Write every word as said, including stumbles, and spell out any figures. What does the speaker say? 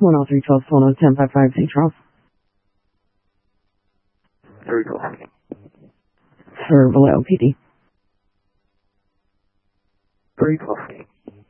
one oh three twelve one oh ten five five Saint Charles. three twelve. For Vallejo P D. three twelve.